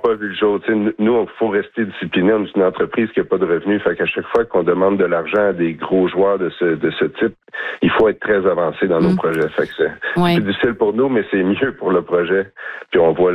pas vu le jour. T'sais, nous, il faut rester discipliné. On est une entreprise qui n'a pas de revenus. Fait qu'à chaque fois qu'on demande de l'argent à des gros joueurs de ce type, il faut être très avancé dans nos projets. Fait que c'est difficile pour nous, mais c'est mieux pour le projet. Puis on voit